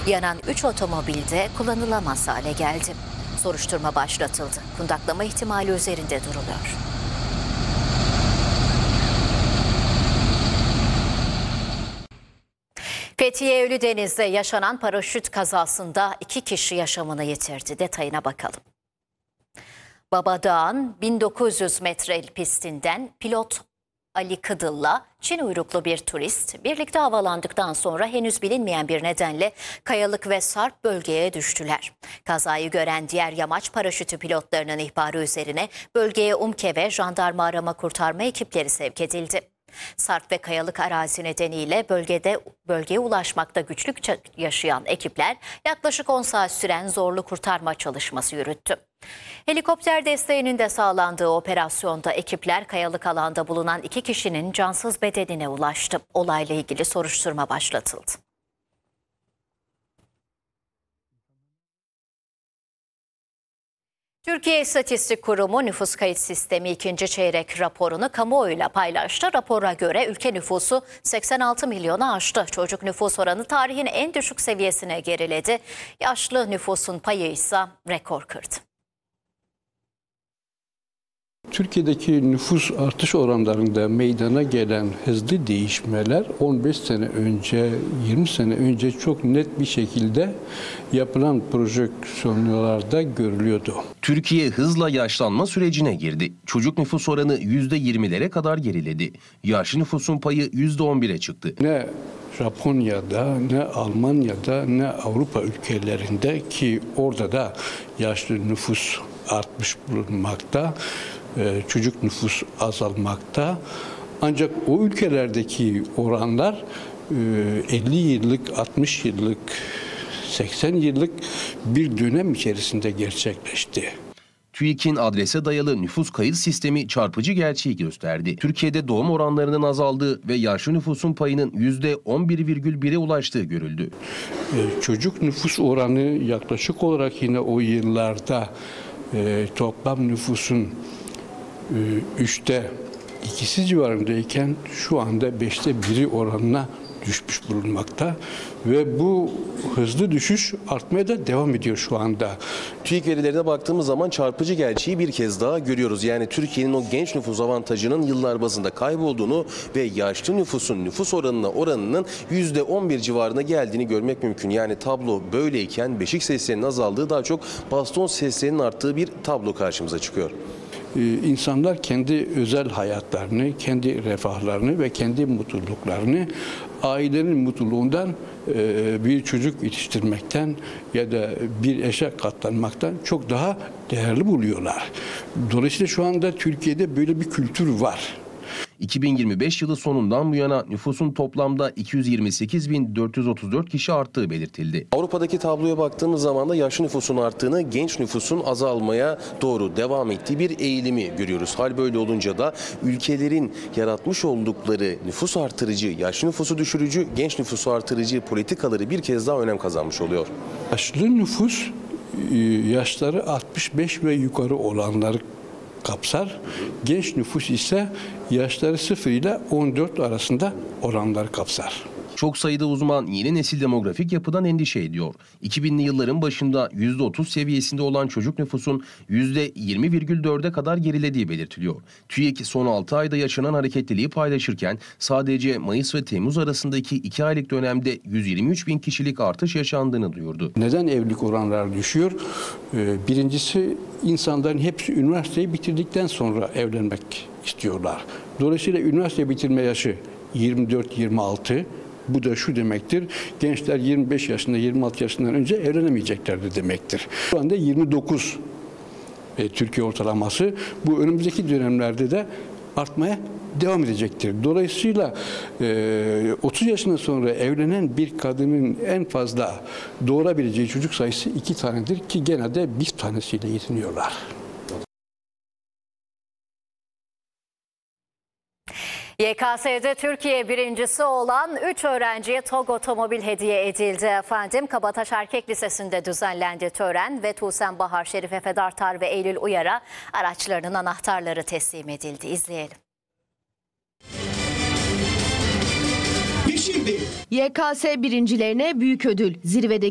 Yanan 3 otomobil de kullanılamaz hale geldi. Soruşturma başlatıldı. Kundaklama ihtimali üzerinde duruluyor. Fethiye Ölüdeniz'de yaşanan paraşüt kazasında 2 kişi yaşamını yitirdi. Detayına bakalım. Babadağ'ın 1900 metre pistinden pilot Ali Kıdıl'la Çin uyruklu bir turist birlikte havalandıktan sonra henüz bilinmeyen bir nedenle kayalık ve sarp bölgeye düştüler. Kazayı gören diğer yamaç paraşütü pilotlarının ihbarı üzerine bölgeye UMKE ve jandarma arama kurtarma ekipleri sevk edildi. Sarp ve kayalık arazi nedeniyle bölgeye ulaşmakta güçlük yaşayan ekipler yaklaşık 10 saat süren zorlu kurtarma çalışması yürüttü. Helikopter desteğinin de sağlandığı operasyonda ekipler kayalık alanda bulunan 2 kişinin cansız bedenine ulaştı. Olayla ilgili soruşturma başlatıldı. Türkiye İstatistik Kurumu nüfus kayıt sistemi 2. çeyrek raporunu kamuoyuyla paylaştı. Rapora göre ülke nüfusu 86 milyonu aştı. Çocuk nüfus oranı tarihin en düşük seviyesine geriledi. Yaşlı nüfusun payı ise rekor kırdı. Türkiye'deki nüfus artış oranlarında meydana gelen hızlı değişmeler 15 sene önce, 20 sene önce çok net bir şekilde yapılan projeksiyonlarda görülüyordu. Türkiye hızla yaşlanma sürecine girdi. Çocuk nüfus oranı %20'lere kadar geriledi. Yaşlı nüfusun payı %11'e çıktı. Ne Japonya'da, ne Almanya'da, ne Avrupa ülkelerinde ki orada da yaşlı nüfus artmış bulunmakta. Çocuk nüfus azalmakta. Ancak o ülkelerdeki oranlar 50 yıllık, 60 yıllık, 80 yıllık bir dönem içerisinde gerçekleşti. TÜİK'in adrese dayalı nüfus kayıt sistemi çarpıcı gerçeği gösterdi. Türkiye'de doğum oranlarının azaldığı ve yaşlı nüfusun payının %11,1'e ulaştığı görüldü. Çocuk nüfus oranı yaklaşık olarak yine o yıllarda toplam nüfusun 3'te 2'si civarındayken şu anda 5'te 1'i oranına düşmüş bulunmakta ve bu hızlı düşüş artmaya da devam ediyor şu anda. TÜİK verilerine baktığımız zaman çarpıcı gerçeği bir kez daha görüyoruz. Yani Türkiye'nin o genç nüfus avantajının yıllar bazında kaybolduğunu ve yaşlı nüfusun nüfus oranının %11 civarına geldiğini görmek mümkün. Yani tablo böyleyken beşik seslerinin azaldığı, daha çok baston seslerinin arttığı bir tablo karşımıza çıkıyor. İnsanlar kendi özel hayatlarını, kendi refahlarını ve kendi mutluluklarını ailenin mutluluğundan bir çocuk yetiştirmekten ya da bir eşe katlanmaktan çok daha değerli buluyorlar. Dolayısıyla şu anda Türkiye'de böyle bir kültür var. 2025 yılı sonundan bu yana nüfusun toplamda 228.434 kişi arttığı belirtildi. Avrupa'daki tabloya baktığımız zaman da yaşlı nüfusun arttığını, genç nüfusun azalmaya doğru devam ettiği bir eğilimi görüyoruz. Hal böyle olunca da ülkelerin yaratmış oldukları nüfus artırıcı, yaşlı nüfusu düşürücü, genç nüfusu artırıcı politikaları bir kez daha önem kazanmış oluyor. Yaşlı nüfus yaşları 65 ve yukarı olanları kapsar. Genç nüfus ise yaşları 0 ile 14 arasında oranları kapsar. Çok sayıda uzman yeni nesil demografik yapıdan endişe ediyor. 2000'li yılların başında %30 seviyesinde olan çocuk nüfusun %20,4'e kadar gerilediği belirtiliyor. TÜİK son 6 ayda yaşanan hareketliliği paylaşırken sadece Mayıs ve Temmuz arasındaki 2 aylık dönemde 123.000 kişilik artış yaşandığını duyurdu. Neden evlilik oranları düşüyor? Birincisi, insanların hepsi üniversiteyi bitirdikten sonra evlenmek istiyorlar. Dolayısıyla üniversite bitirme yaşı 24-26. Bu da şu demektir: gençler 25 yaşında, 26 yaşından önce evlenemeyeceklerdi demektir. Şu anda 29 Türkiye ortalaması. Bu önümüzdeki dönemlerde de artmaya devam edecektir. Dolayısıyla 30 yaşından sonra evlenen bir kadının en fazla doğurabileceği çocuk sayısı 2 tanedir ki genelde bir tanesiyle yetiniyorlar. YKS'de Türkiye birincisi olan 3 öğrenciye TOG otomobil hediye edildi efendim. Kabataş Erkek Lisesi'nde düzenlendi tören ve Tuğsen Bahar, Şerife Fedartar ve Eylül Uyar'a araçlarının anahtarları teslim edildi. İzleyelim. YKS birincilerine büyük ödül. Zirvedeki